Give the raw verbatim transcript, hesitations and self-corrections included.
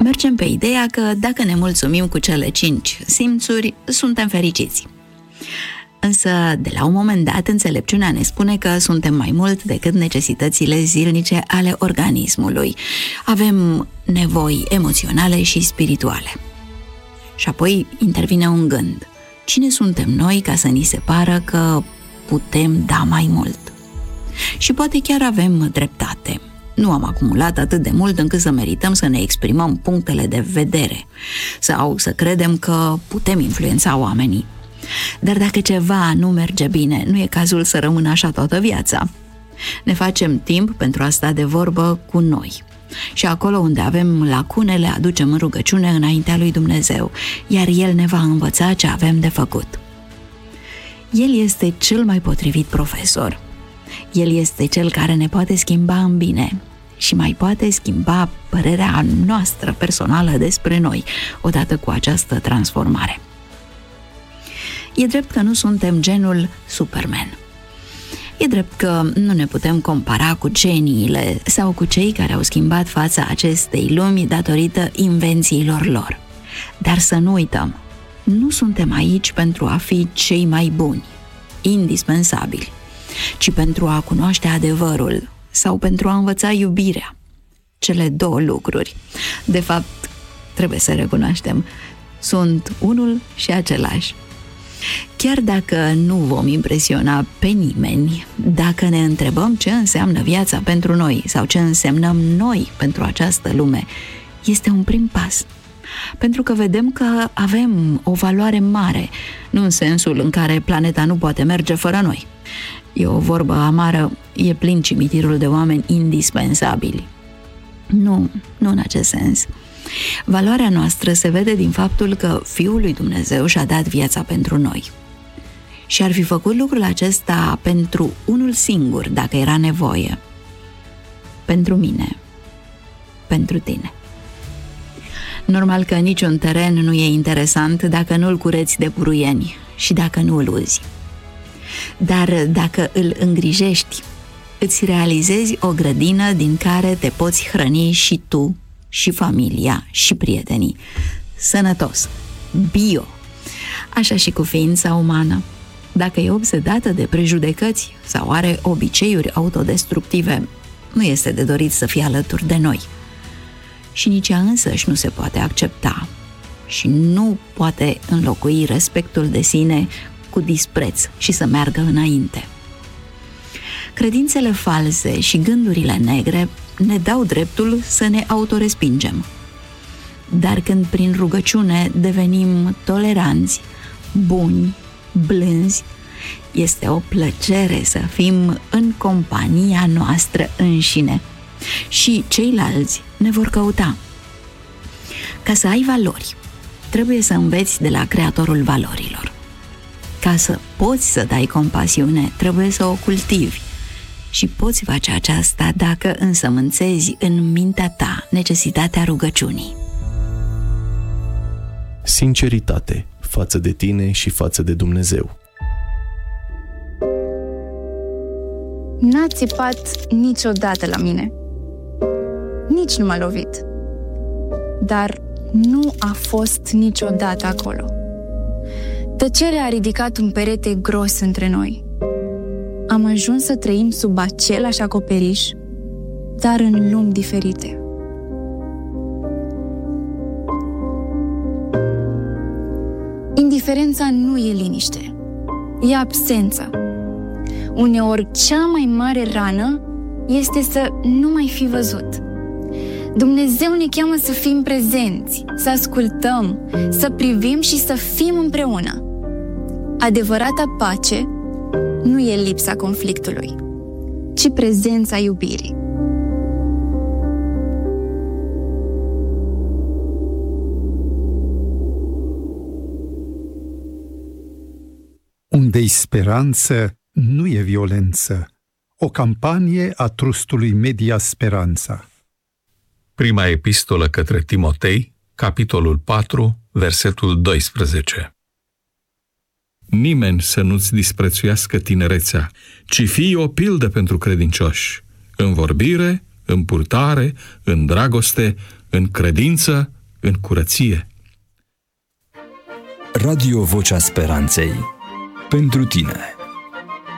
Mergem pe ideea că dacă ne mulțumim cu cele cinci simțuri, suntem fericiți. Însă, de la un moment dat, înțelepciunea ne spune că suntem mai mult decât necesitățile zilnice ale organismului. Avem nevoi emoționale și spirituale. Și apoi intervine un gând. Cine suntem noi ca să ni se pară că putem da mai mult? Și poate chiar avem dreptate. Nu am acumulat atât de mult încât să merităm să ne exprimăm punctele de vedere sau să credem că putem influența oamenii. Dar dacă ceva nu merge bine, nu e cazul să rămână așa toată viața. Ne facem timp pentru a sta de vorbă cu noi. Și acolo unde avem lacune, le aducem în rugăciune înaintea lui Dumnezeu, iar El ne va învăța ce avem de făcut. El este cel mai potrivit profesor. El este cel care ne poate schimba în bine și mai poate schimba părerea noastră personală despre noi, odată cu această transformare. E drept că nu suntem genul Superman. E drept că nu ne putem compara cu geniile sau cu cei care au schimbat fața acestei lumi datorită invențiilor lor. Dar să nu uităm, nu suntem aici pentru a fi cei mai buni, indispensabili, ci pentru a cunoaște adevărul sau pentru a învăța iubirea. Cele două lucruri, de fapt, trebuie să recunoaștem, sunt unul și același. Chiar dacă nu vom impresiona pe nimeni, dacă ne întrebăm ce înseamnă viața pentru noi sau ce însemnăm noi pentru această lume, este un prim pas. Pentru că vedem că avem o valoare mare, nu în sensul în care planeta nu poate merge fără noi. E o vorbă amară, e plin cimitirul de oameni indispensabili. Nu, nu în acest sens. Valoarea noastră se vede din faptul că Fiul lui Dumnezeu și-a dat viața pentru noi. Și ar fi făcut lucrul acesta pentru unul singur, dacă era nevoie. Pentru mine. Pentru tine. Normal că niciun teren nu e interesant dacă nu-l cureți de buruieni și dacă nu îl uzi. Dar dacă îl îngrijești, îți realizezi o grădină din care te poți hrăni și tu, și familia, și prietenii. Sănătos, bio. Așa și cu ființa umană. Dacă e obsedată de prejudecăți sau are obiceiuri autodestructive, nu este de dorit să fie alături de noi. Și nici ea însăși nu se poate accepta și nu poate înlocui respectul de sine cu dispreț și să meargă înainte. Credințele false și gândurile negre ne dau dreptul să ne autorespingem. Dar când prin rugăciune devenim toleranți, buni, blânzi, este o plăcere să fim în compania noastră înșine și ceilalți ne vor căuta. Ca să ai valori, trebuie să înveți de la Creatorul valorilor. Ca să poți să dai compasiune, trebuie să o cultivi. Și poți face aceasta dacă însămânțezi în mintea ta necesitatea rugăciunii. Sinceritate față de tine și față de Dumnezeu. N-a țipat niciodată la mine. Nici nu m-a lovit. Dar nu a fost niciodată acolo. Tăcerea a ridicat un perete gros între noi. Am ajuns să trăim sub același acoperiș, dar în lumi diferite. Indiferența nu e liniște, e absență. Uneori, cea mai mare rană este să nu mai fi văzut. Dumnezeu ne cheamă să fim prezenți, să ascultăm, să privim și să fim împreună. Adevărata pace nu e lipsa conflictului, ci prezența iubirii. Unde-i speranță, nu e violență. O campanie a trustului Media Speranța. Prima epistolă către Timotei, capitolul patru, versetul doisprezece. Nimeni să nu-ți disprețuiască tinerețea, ci fii o pildă pentru credincioși, în vorbire, în purtare, în dragoste, în credință, în curăție. Radio Vocea Speranței. Pentru tine.